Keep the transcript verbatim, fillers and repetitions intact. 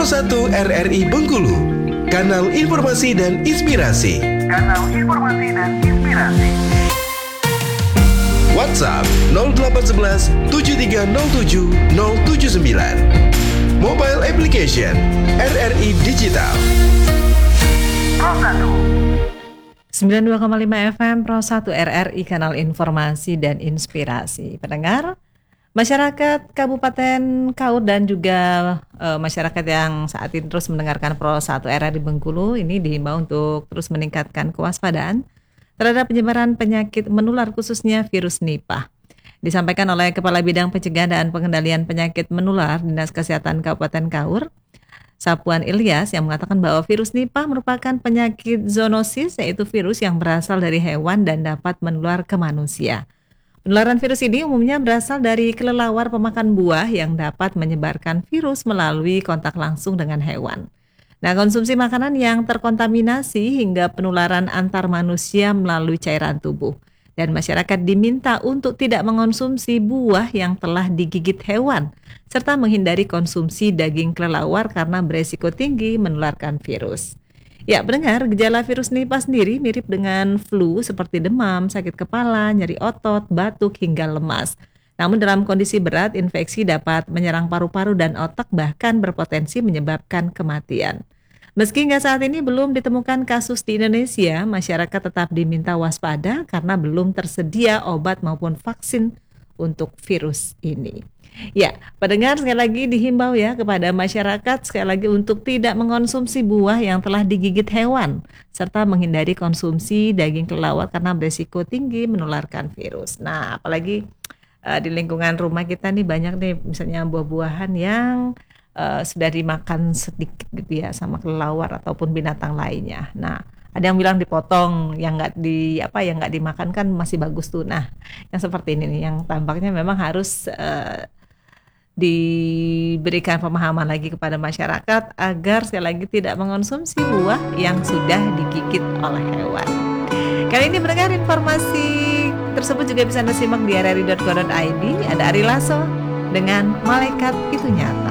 satu R R I Bengkulu, kanal informasi dan inspirasi. Kanal informasi dan inspirasi. WhatsApp nol delapan satu satu tujuh tiga nol tujuh nol tujuh sembilan. Mobile application R R I Digital. Pro satu sembilan puluh dua koma lima F M Pro satu R R I, kanal informasi dan inspirasi. Pendengar, masyarakat Kabupaten Kaur dan juga e, masyarakat yang saat ini terus mendengarkan Pro satu R R I Bengkulu ini dihimbau untuk terus meningkatkan kewaspadaan terhadap penyebaran penyakit menular, khususnya virus Nipah. Disampaikan oleh Kepala Bidang Pencegahan dan Pengendalian Penyakit Menular Dinas Kesehatan Kabupaten Kaur, Sapuan Ilyas, yang mengatakan bahwa virus Nipah merupakan penyakit zoonosis, yaitu virus yang berasal dari hewan dan dapat menular ke manusia. Penularan virus ini umumnya berasal dari kelelawar pemakan buah yang dapat menyebarkan virus melalui kontak langsung dengan hewan. Nah, konsumsi makanan yang terkontaminasi hingga penularan antar manusia melalui cairan tubuh. Dan masyarakat diminta untuk tidak mengonsumsi buah yang telah digigit hewan, serta menghindari konsumsi daging kelelawar karena beresiko tinggi menularkan virus. Ya, pendengar, gejala virus Nipah sendiri mirip dengan flu seperti demam, sakit kepala, nyeri otot, batuk, hingga lemas. Namun dalam kondisi berat, infeksi dapat menyerang paru-paru dan otak, bahkan berpotensi menyebabkan kematian. Meski hingga saat ini belum ditemukan kasus di Indonesia, masyarakat tetap diminta waspada karena belum tersedia obat maupun vaksin untuk virus ini. Ya, pendengar, sekali lagi dihimbau ya kepada masyarakat sekali lagi untuk tidak mengonsumsi buah yang telah digigit hewan, serta menghindari konsumsi daging kelelawar karena berisiko tinggi menularkan virus. Nah, apalagi uh, di lingkungan rumah kita nih banyak nih misalnya buah-buahan yang Uh, sudah dimakan sedikit gitu ya sama kelelawar ataupun binatang lainnya. Nah, ada yang bilang dipotong, yang nggak di apa yang nggak dimakan kan masih bagus tuh. Nah, yang seperti ini nih, yang tampaknya memang harus uh, diberikan pemahaman lagi kepada masyarakat agar sekali lagi tidak mengonsumsi buah yang sudah digigit oleh hewan. Kali ini mendengar informasi tersebut juga bisa Anda simak di r r i dot co dot i d. Ada Ari Lasso dengan Malaikat Itu Nyata.